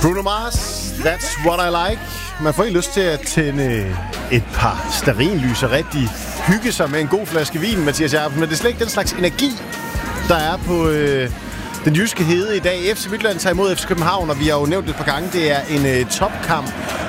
Bruno Mars, That's What I Like. Man får ikke lyst til at tænde et par stearinlys og rigtig hygge sig med en god flaske vin, Mathias Jacobsen. Men det er slet ikke den slags energi, der er på den jyske hede i dag. FC Midtjylland tager imod FC København, og vi har jo nævnt et par gange, det er en topkamp.